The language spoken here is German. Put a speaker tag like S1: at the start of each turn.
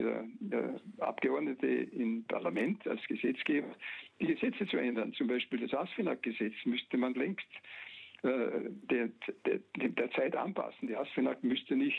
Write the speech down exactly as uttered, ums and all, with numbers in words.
S1: der, der Abgeordnete im Parlament als Gesetzgeber, die Gesetze zu ändern. Zum Beispiel das ASFINAG-Gesetz müsste man längst äh, der, der, der Zeit anpassen. Die ASFINAG müsste nicht